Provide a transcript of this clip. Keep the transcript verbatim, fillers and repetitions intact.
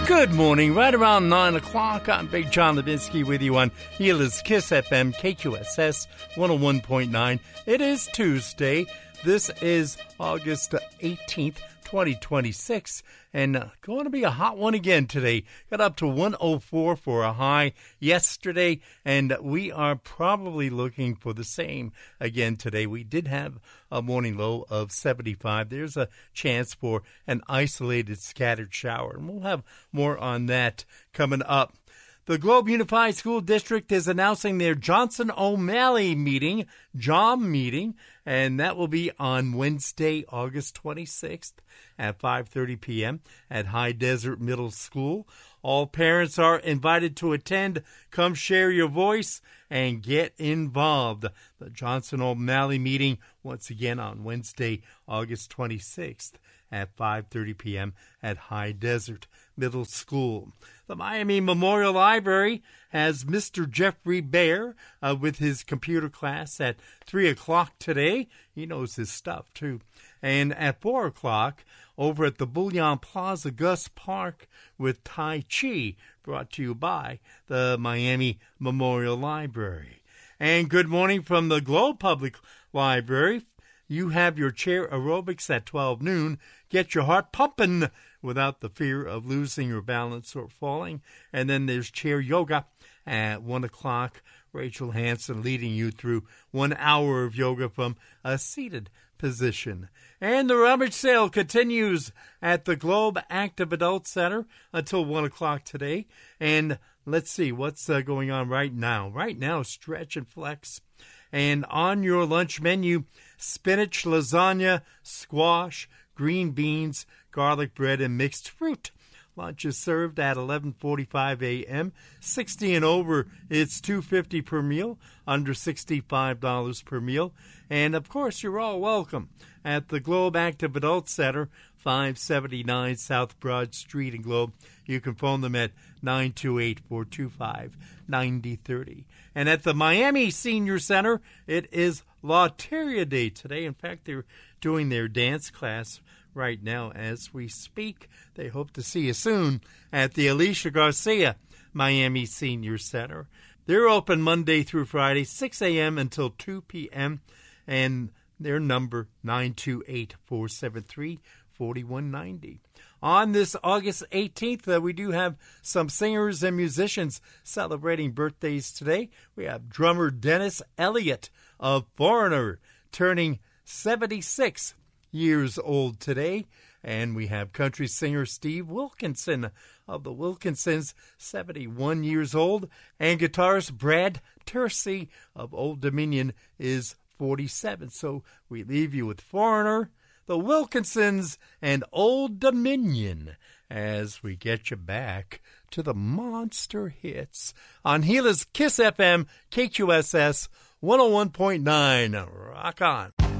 Good morning. Right around nine o'clock, I'm Big John Levinsky with you on Gila's Kiss F M, K Q S S one oh one point nine. It is Tuesday. This is August eighteenth, twenty twenty-six, and uh, going to be a hot one again today. Got up to one oh four for a high yesterday, and we are probably looking for the same again today. We did have a morning low of seventy-five. There's a chance for an isolated scattered shower, and we'll have more on that coming up. The Globe Unified School District is announcing their Johnson O'Malley meeting, J O M meeting, and that will be on Wednesday, August twenty-sixth at five thirty p.m. at High Desert Middle School. All parents are invited to attend. Come share your voice and get involved. The Johnson O'Malley meeting, once again on Wednesday, August twenty-sixth at five thirty p.m. at High Desert Middle School. The Miami Memorial Library has Mister Jeffrey Bear uh, with his computer class at three o'clock today. He knows his stuff, too. And at four o'clock, over at the Bullion Plaza Gus Park with Tai Chi, brought to you by the Miami Memorial Library. And good morning from the Globe Public Library. You have your chair aerobics at twelve noon. Get your heart pumping without the fear of losing your balance or falling. And then there's chair yoga at one o'clock. Rachel Hansen leading you through one hour of yoga from a seated position. And the rummage sale continues at the Globe Active Adult Center until one o'clock today. And let's see what's uh, going on right now. Right now, Stretch and Flex. And on your lunch menu, spinach, lasagna, squash, green beans, garlic bread, and mixed fruit. Lunch is served at eleven forty-five a.m. sixty and over, it's two dollars and fifty cents per meal, under sixty-five dollars per meal. And, of course, you're all welcome at the Globe Active Adult Center, five seventy-nine South Broad Street in Globe. You can phone them at nine two eight, four two five, nine zero three zero. And at the Miami Senior Center, it is Lotteria Day today. In fact, they're doing their dance class right now as we speak. They hope to see you soon at the Alicia Garcia Miami Senior Center. They're open Monday through Friday, six a.m. until two p.m., and their number, nine two eight, four seven three, four one nine zero. On this August eighteenth, uh, we do have some singers and musicians celebrating birthdays today. We have drummer Dennis Elliott of Foreigner turning seventy-six years old today. And we have country singer Steve Wilkinson of the Wilkinsons, seventy-one years old. And guitarist Brad Tersey of Old Dominion is forty-seven. So we leave you with Foreigner, the Wilkinsons, and Old Dominion as we get you back to the monster hits on Gila's Kiss F M, K Q S S one oh one point nine. Rock on.